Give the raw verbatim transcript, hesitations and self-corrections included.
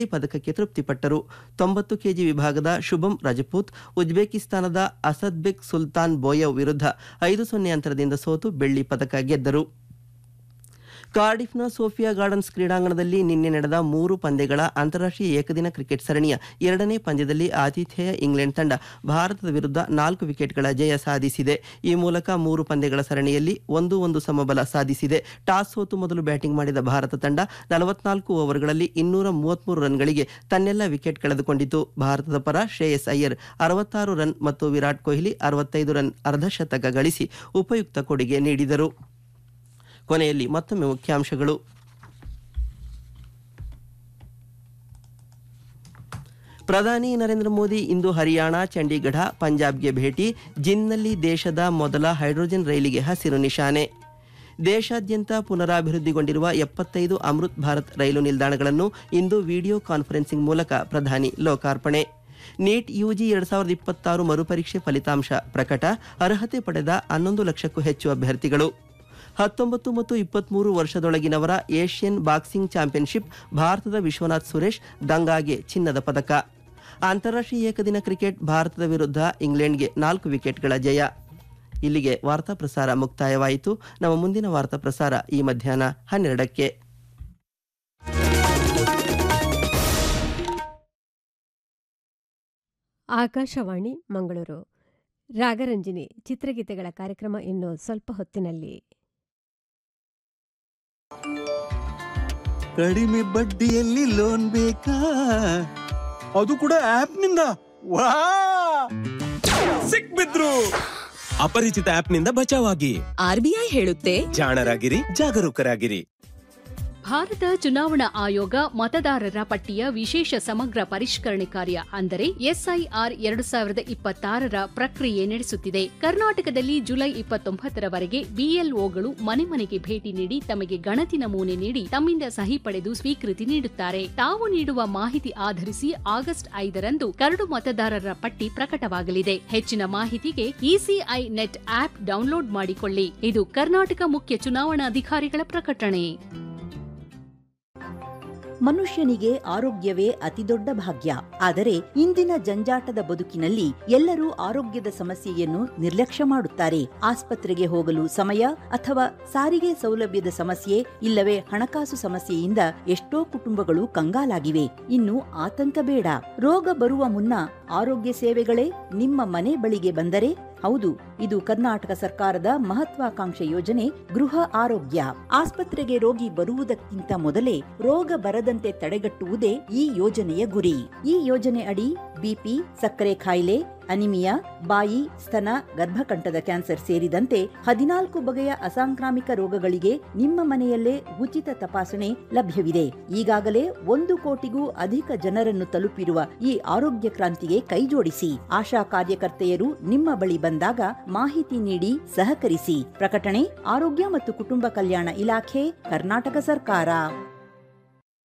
ಪದಕಕ್ಕೆ ತೃಪ್ತಿಪಟ್ಟರು. ತೊಂಬತ್ತು ಕೆಜಿ ವಿಭಾಗದ ಶುಭಂ ರಜಪೂತ್ ಉಜ್ಬೇಕಿಸ್ತಾನದ ಅಸದ್ಬೆಕ್ ಸುಲ್ತಾನ್ ಬೋಯವ್ ವಿರುದ್ಧ ಐದು ಸೊನ್ನೆ ಅಂತರದಿಂದ ಸೋತು ಬೆಳ್ಳಿ ಪದಕ ಗೆದ್ದರು. ಕಾರ್ಡಿಫ್ನ ಸೋಫಿಯಾ ಗಾರ್ಡನ್ಸ್ ಕ್ರೀಡಾಂಗಣದಲ್ಲಿ ನಿನ್ನೆ ನಡೆದ ಮೂರು ಪಂದ್ಯಗಳ ಅಂತಾರಾಷ್ಟ್ರೀಯ ಏಕದಿನ ಕ್ರಿಕೆಟ್ ಸರಣಿಯ ಎರಡನೇ ಪಂದ್ಯದಲ್ಲಿ ಆತಿಥೇಯ ಇಂಗ್ಲೆಂಡ್ ತಂಡ ಭಾರತದ ವಿರುದ್ಧ ನಾಲ್ಕು ವಿಕೆಟ್ಗಳ ಜಯ ಸಾಧಿಸಿದೆ. ಈ ಮೂಲಕ ಮೂರು ಪಂದ್ಯಗಳ ಸರಣಿಯಲ್ಲಿ ಒಂದು ಒಂದು ಸಮಬಲ ಸಾಧಿಸಿದೆ. ಟಾಸ್ ಸೋತು ಮೊದಲು ಬ್ಯಾಟಿಂಗ್ ಮಾಡಿದ ಭಾರತ ತಂಡ ನಲವತ್ನಾಲ್ಕು ಓವರ್ಗಳಲ್ಲಿ ಇನ್ನೂರ ಮೂವತ್ಮೂರು ರನ್ಗಳಿಗೆ ತನ್ನೆಲ್ಲ ವಿಕೆಟ್ ಕಳೆದುಕೊಂಡಿತು. ಭಾರತದ ಪರ ಶ್ರೇಯಸ್ ಅಯ್ಯರ್ ಅರವತ್ತಾರು ರನ್ ಮತ್ತು ವಿರಾಟ್ ಕೊಹ್ಲಿ ಅರವತ್ತೈದು ರನ್ ಅರ್ಧಶತಕ ಗಳಿಸಿ ಉಪಯುಕ್ತ ಕೊಡುಗೆ ನೀಡಿದರು. ಕೊನೆಯಲ್ಲಿ ಮತ್ತೊಮ್ಮೆ ಮುಖ್ಯಾಂಶಗಳು. ಪ್ರಧಾನಿ ನರೇಂದ್ರ ಮೋದಿ ಇಂದು ಹರಿಯಾಣ, ಚಂಡೀಗಢ, ಪಂಜಾಬ್ಗೆ ಭೇಟಿ. ಜಿನ್ನಲ್ಲಿ ದೇಶದ ಮೊದಲ ಹೈಡ್ರೋಜನ್ ರೈಲಿಗೆ ಹಸಿರು ನಿಶಾನೆ. ದೇಶಾದ್ಯಂತ ಪುನರಾಭಿವೃದ್ಧಿಗೊಂಡಿರುವ ಎಪ್ಪತ್ತೈದು ಅಮೃತ್ ಭಾರತ್ ರೈಲು ನಿಲ್ದಾಣಗಳನ್ನು ಇಂದು ವಿಡಿಯೋ ಕಾನ್ಫರೆನ್ಸಿಂಗ್ ಮೂಲಕ ಪ್ರಧಾನಿ ಲೋಕಾರ್ಪಣೆ. ನೀಟ್ ಯುಜಿ ಎರಡ್ ಸಾವಿರದ ಇಪ್ಪತ್ತಾರು ಮರುಪರೀಕ್ಷೆ ಫಲಿತಾಂಶ ಪ್ರಕಟ. ಅರ್ಹತೆ ಪಡೆದ ಹನ್ನೊಂದು ಲಕ್ಷಕ್ಕೂ ಹೆಚ್ಚು ಅಭ್ಯರ್ಥಿಗಳು. ಹತ್ತೊಂಬತ್ತು ಮತ್ತು ಇಪ್ಪತ್ಮೂರು ವರ್ಷದೊಳಗಿನವರ ಏಷ್ಯನ್ ಬಾಕ್ಸಿಂಗ್ ಚಾಂಪಿಯನ್ಶಿಪ್ ಭಾರತದ ವಿಶ್ವನಾಥ್ ಸುರೇಶ್ ಗಂಗಾಗೆ ಚಿನ್ನದ ಪದಕ. ಅಂತಾರಾಷ್ಟ್ರೀಯ ಏಕದಿನ ಕ್ರಿಕೆಟ್ ಭಾರತದ ವಿರುದ್ಧ ಇಂಗ್ಲೆಂಡ್ಗೆ ನಾಲ್ಕು ವಿಕೆಟ್ಗಳ ಜಯ. ಇಲ್ಲಿಗೆ ವಾರ್ತಾ ಪ್ರಸಾರ ಮುಕ್ತಾಯವಾಯಿತು. ನಮ್ಮ ಮುಂದಿನ ವಾರ್ತಾ ಪ್ರಸಾರ ಈ ಮಧ್ಯಾಹ್ನ ಹನ್ನೆರಡಕ್ಕೆ. ಆಕಾಶವಾಣಿ ಮಂಗಳೂರು. ರಾಗರಂಜಿನಿ ಚಿತ್ರಗೀತೆಗಳ ಕಾರ್ಯಕ್ರಮ ಇನ್ನು ಸ್ವಲ್ಪ ಹೊತ್ತಿನಲ್ಲಿ. ಕಡಿಮೆ ಬಡ್ಡಿಯಲ್ಲಿ ಲೋನ್ ಬೇಕಾ? ಅದು ಕೂಡ ಆಪ್ ನಿಂದ? ವಾ, ಸಿಕ್ಬಿದ್ರು. ಅಪರಿಚಿತ ಆಪ್ ನಿಂದ ಬಚಾವಾಗಿ. ಆರ್ಬಿಐ ಹೇಳುತ್ತೆ, ಜಾಣರಾಗಿರಿ, ಜಾಗರೂಕರಾಗಿರಿ. ಭಾರತ ಚುನಾವಣಾ ಆಯೋಗ ಮತದಾರರ ಪಟ್ಟಿಯ ವಿಶೇಷ ಸಮಗ್ರ ಪರಿಷ್ಕರಣೆ ಕಾರ್ಯ ಅಂದರೆ ಎಸ್ಐಆರ್ ಎರಡು ಸಾವಿರದ ಇಪ್ಪತ್ತಾರರ ಪ್ರಕ್ರಿಯೆ ನಡೆಸುತ್ತಿದೆ. ಕರ್ನಾಟಕದಲ್ಲಿ ಜುಲೈ ಇಪ್ಪತ್ತೊಂಬತ್ತರವರೆಗೆ ಬಿಎಲ್ಒಗಳು ಮನೆ ಮನೆಗೆ ಭೇಟಿ ನೀಡಿ ತಮಗೆ ಗಣತಿ ನಮೂನೆ ನೀಡಿ ತಮ್ಮಿಂದ ಸಹಿ ಪಡೆದು ಸ್ವೀಕೃತಿ ನೀಡುತ್ತಾರೆ. ತಾವು ನೀಡುವ ಮಾಹಿತಿ ಆಧರಿಸಿ ಆಗಸ್ಟ್ ಐದರಂದು ಕರಡು ಮತದಾರರ ಪಟ್ಟಿ ಪ್ರಕಟವಾಗಲಿದೆ. ಹೆಚ್ಚಿನ ಮಾಹಿತಿಗೆ ಇಸಿಐ ನೆಟ್ ಆಪ್ ಡೌನ್ಲೋಡ್ ಮಾಡಿಕೊಳ್ಳಿ. ಇದು ಕರ್ನಾಟಕ ಮುಖ್ಯ ಚುನಾವಣಾಧಿಕಾರಿಗಳ ಪ್ರಕಟಣೆ. ಮನುಷ್ಯನಿಗೆ ಆರೋಗ್ಯವೇ ಅತಿದೊಡ್ಡ ಭಾಗ್ಯ. ಆದರೆ ಇಂದಿನ ಜಂಜಾಟದ ಬದುಕಿನಲ್ಲಿ ಎಲ್ಲರೂ ಆರೋಗ್ಯದ ಸಮಸ್ಯೆಯನ್ನು ನಿರ್ಲಕ್ಷ್ಯ ಮಾಡುತ್ತಾರೆ. ಆಸ್ಪತ್ರೆಗೆ ಹೋಗಲು ಸಮಯ ಅಥವಾ ಸಾರಿಗೆ ಸೌಲಭ್ಯದ ಸಮಸ್ಯೆ ಇಲ್ಲವೇ ಹಣಕಾಸು ಸಮಸ್ಯೆಯಿಂದ ಎಷ್ಟೋ ಕುಟುಂಬಗಳು ಕಂಗಾಲಾಗಿವೆ. ಇನ್ನು ಆತಂಕ ಬೇಡ. ರೋಗ ಬರುವ ಮುನ್ನ ಆರೋಗ್ಯ ಸೇವೆಗಳೇ ನಿಮ್ಮ ಮನೆ ಬಳಿಗೆ ಬಂದರೆ, ಹೌದು, ಇದು ಕರ್ನಾಟಕ ಸರ್ಕಾರದ ಮಹತ್ವಾಕಾಂಕ್ಷೆ ಯೋಜನೆ ಗೃಹ ಆರೋಗ್ಯ. ಆಸ್ಪತ್ರೆಗೆ ರೋಗಿ ಬರುವುದಕ್ಕಿಂತ ಮೊದಲೇ ರೋಗ ಬರದಂತೆ ತಡೆಗಟ್ಟುವುದೇ ಈ ಯೋಜನೆಯ ಗುರಿ. ಈ ಯೋಜನೆ ಅಡಿ ಬಿಪಿ, ಸಕ್ಕರೆ ಕಾಯಿಲೆ, ಅನಿಮಿಯಾ, ಬಾಯಿ, ಸ್ತನ, ಗರ್ಭಕಂಠದ ಕ್ಯಾನ್ಸರ್ ಸೇರಿದಂತೆ ಹದಿನಾಲ್ಕು ಬಗೆಯ ಅಸಾಂಕ್ರಾಮಿಕ ರೋಗಗಳಿಗೆ ನಿಮ್ಮ ಮನೆಯಲ್ಲೇ ಉಚಿತ ತಪಾಸಣೆ ಲಭ್ಯವಿದೆ. ಈಗಾಗಲೇ ಒಂದು ಕೋಟಿಗೂ ಅಧಿಕ ಜನರನ್ನು ತಲುಪಿರುವ ಈ ಆರೋಗ್ಯ ಕ್ರಾಂತಿಗೆ ಕೈಜೋಡಿಸಿ. ಆಶಾ ಕಾರ್ಯಕರ್ತೆಯರು ನಿಮ್ಮ ಬಳಿ ಬಂದಾಗ ಮಾಹಿತಿ ನೀಡಿ ಸಹಕರಿಸಿ. ಪ್ರಕಟಣೆ ಆರೋಗ್ಯ ಮತ್ತು ಕುಟುಂಬ ಕಲ್ಯಾಣ ಇಲಾಖೆ, ಕರ್ನಾಟಕ ಸರ್ಕಾರ.